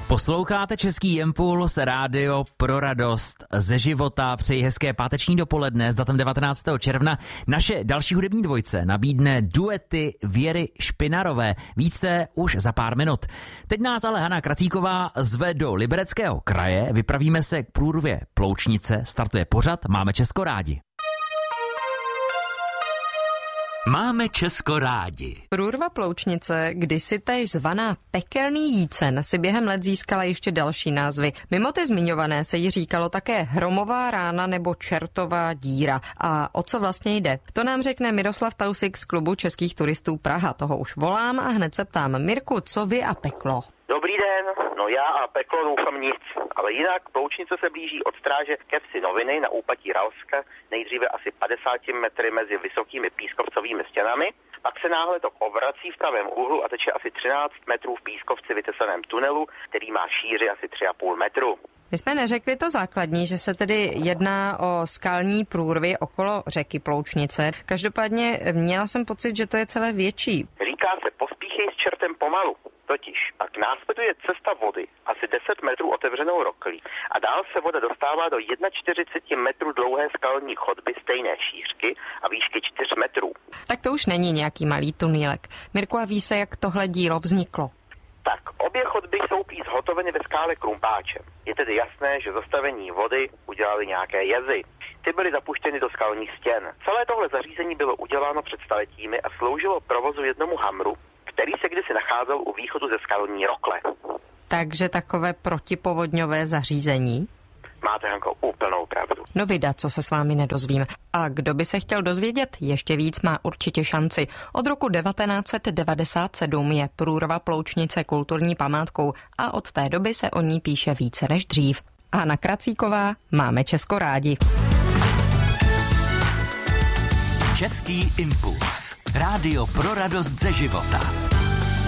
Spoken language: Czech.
Posloucháte Český impuls, rádio pro radost ze života. Přeji hezké páteční dopoledne s datem 19. června. Naše další hudební dvojce nabídne duety Věry Špinarové. Více už za pár minut. Teď nás ale Hana Kracíková zve do Libereckého kraje. Vypravíme se k průrvě Ploučnice. Startuje pořad Máme Česko rádi. Máme Česko rádi. Průrva Ploučnice, kdysi též zvaná Pekelný Jícen, si během let získala ještě další názvy. Mimo ty zmiňované se jí říkalo také Hromová rána nebo Čertová díra. A o co vlastně jde? To nám řekne Miroslav Tausik z klubu českých turistů Praha. Toho už volám a hned se ptám. Mirku, co vy a peklo? Dobrý den, no já a peklo doufám nic, ale jinak Ploučnice se blíží od stráže ke vsi Noviny na úpatí Ralska, nejdříve asi 50 metry mezi vysokými pískovcovými stěnami, pak se náhle tok obrací v pravém úhlu a teče asi 13 metrů v pískovci vytesaném tunelu, který má šíři asi 3,5 metru. My jsme neřekli to základní, že se tedy jedná o skalní průrvy okolo řeky Ploučnice. Každopádně měla jsem pocit, že to je celé větší. Říká se pospíchej s čertem pomalu. Totiž pak následuje cesta vody, asi 10 metrů otevřenou roklí a dál se voda dostává do 41 metrů dlouhé skalní chodby stejné šířky a výšky 4 metrů. Tak to už není nějaký malý tunílek. Mirku, a ví se, jak tohle dílo vzniklo? Tak, obě chodby jsou prý zhotoveny ve skále Krumpáčem. Je tedy jasné, že zastavení vody udělali nějaké jezy. Ty byly zapuštěny do skalních stěn. Celé tohle zařízení bylo uděláno před staletími a sloužilo provozu jednomu hamru, který se kdysi nacházel u východu ze skalní rokle. Takže takové protipovodňové zařízení? Máte, Hanko, úplnou pravdu. No vida, co se s vámi nedozvím. A kdo by se chtěl dozvědět ještě víc, má určitě šanci. Od roku 1997 je průrva Ploučnice kulturní památkou a od té doby se o ní píše více než dřív. Hana Kracíková, Máme Česko rádi. Český impuls. Rádio pro radost ze života.